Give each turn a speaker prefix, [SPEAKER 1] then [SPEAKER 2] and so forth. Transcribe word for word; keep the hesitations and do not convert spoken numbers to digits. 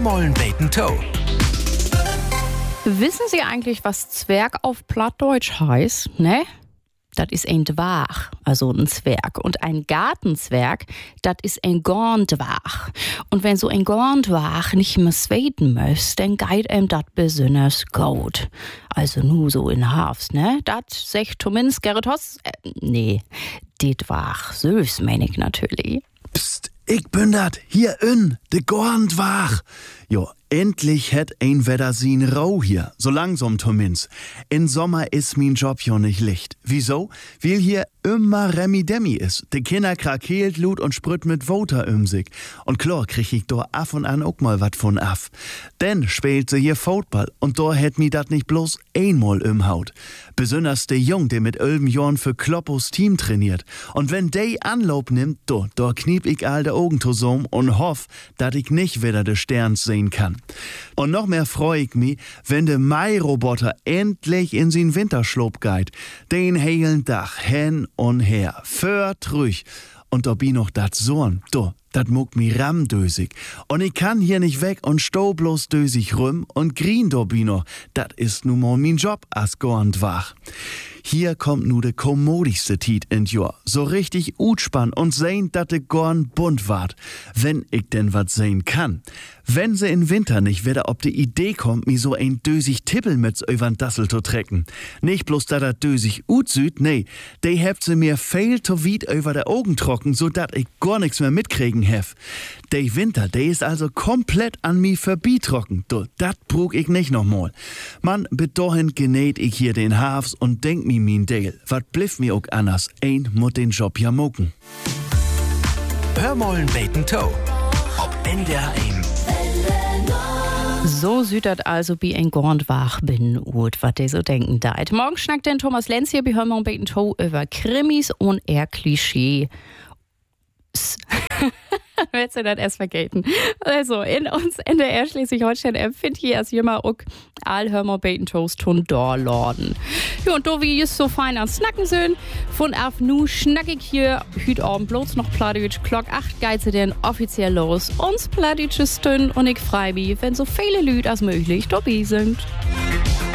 [SPEAKER 1] Hörmollen Bacon Toe.
[SPEAKER 2] Wissen Sie eigentlich, was Zwerg auf Plattdeutsch heißt? Ne? Das ist ein Dwarg, also ein Zwerg. Und ein Gartenzwerg, das ist ein Gorndwarg. Und wenn so ein Gorndwarg nicht mehr sweden möcht, dann geht ihm das besonders gut. Also nur so in Herbst, ne? Das sagt zumindest Gerrit Hoss. Äh, nee, dit Dwarg, süß meine ich natürlich.
[SPEAKER 3] Psst, ich bin dat, hier in, de Gorndwarg. Jo, endlich hätt ein Wetter sin Rau hier, so langsam zumindest. In Sommer is min Job jo nicht licht. Wieso? Weil hier immer Remi-Demi is. De Kinder krakeelt Lut und sprüht mit Voter um sich. Und klar krieg ich do af und an auch mal wat von af. Denn spielt sie hier Football und do hätt mi dat nicht bloß einmal im Haut. Besonders de Jung, der mit elf Jahren für Kloppos Team trainiert. Und wenn de Anlauf nimmt, do, do kniep ich all de Augen zusammen und hoff, dat ich nicht wieder de Sterns sehen kann. Und noch mehr freu ich mich, wenn de Mai-Roboter endlich in sin Winterschlop geht. Den heilen Dach hen und her, für trüch. Und da bi noch dat Sorn, do, dat muck mi ramdösig. Und ich kann hier nicht weg und stau bloß dösig rum und grien do bi noch. Dat is nu mal min Job as Gorndwach. Hier kommt nu de kommodigste Tiet in Jahr. So richtig utspann und sehn, dat de Gorn bunt ward. Wenn ich denn wat sehn kann. Wenn se in Winter nicht wieder ob de Idee kommt, mi so ein dösig Tippelmütz übern Dassel zu trecken. Nicht bloß da dat dösig utsüd, nee, de hebt se mir feil to weit über de Augen trocken, so dat ich gar nix mehr mitkriegen hef. De Winter, de is also komplett an mi vorbeitrocken. Do, dat brug ich nicht noch mal. Mann, bis dahin genäht ich hier den Hafs und denk mi min Dale. Wat bliff mi auch anders? Ein mut den Job ja mucken.
[SPEAKER 1] Hörmollen Bacon Toe. Ob N D R eins.
[SPEAKER 2] So südert also wie ein Gorndwach bin und was de so denken deit. Morgen schnackt denn Thomas Lenz hier bei Hörmollen Bacon Toe über Krimis und eher Klischee. Willst du das erst vergelten? Also, in uns N D R Schleswig-Holstein empfindet hier als jünger auch all Hörmollen Bacon Toast von Dorlorden. Ja, und do wie just so fein an Snacken sind, von auf nu schnack ich hier hüt Abend bloß noch Plattdeutsch. Glock acht geht sie denn offiziell los. Uns Plattdeutsches Stünd und ich freu mich, wenn so viele Lüd als möglich dabei sind.